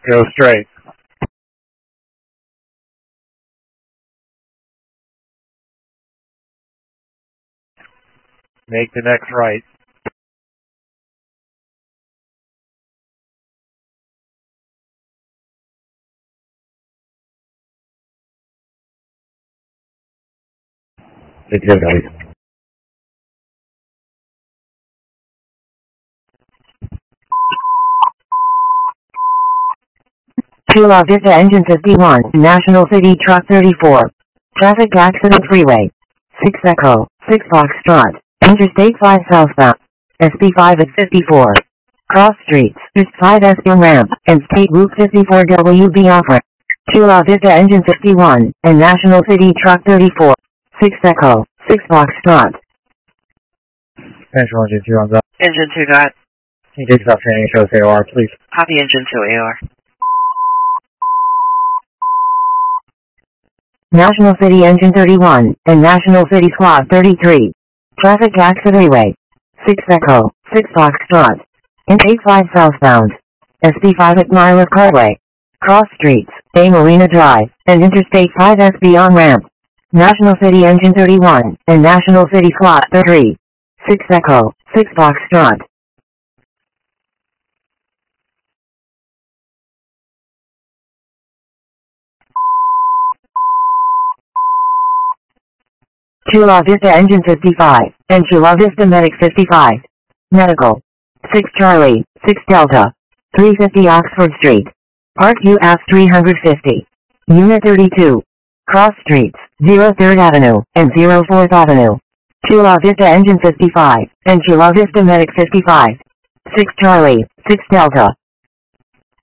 Go straight. Make the next right. Take care, guys. Chula Vista Engine 51, National City Truck 34. Traffic accident freeway. 6 Echo, 6 Foxtrot, Interstate 5 southbound. SP5 at 54. Cross streets, East 5S on ramp, and State Route 54 WB off ramp. Chula Vista Engine 51, and National City Truck 34. 6 Echo, 6 Foxtrot. Central Engine 2 on that. Engine 2 got. Can you take stop training shows AOR, please? Copy Engine 2 AR. National City Engine 31, and National City Squad 33. Traffic accident freeway. 6 Echo, 6 Foxtrot. Interstate 5 southbound. SP5 at Myra Cartway. Cross streets, A Marina Drive, and Interstate 5 SB on ramp. National City Engine 31, and National City Squad 33. 6 Echo, 6 Foxtrot. Chula Vista Engine 55, and Chula Vista Medic 55. Medical. 6 Charlie, 6 Delta. 350 Oxford Street. Park US 350. Unit 32. Cross streets, 03rd Avenue, and 04th Avenue. Chula Vista Engine 55, and Chula Vista Medic 55. 6 Charlie, 6 Delta.